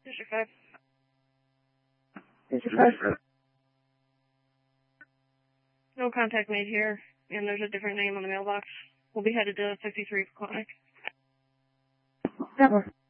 District 5. District 5. No contact made here, and there's a different name on the mailbox. We'll be headed to 53 Clinic. Network.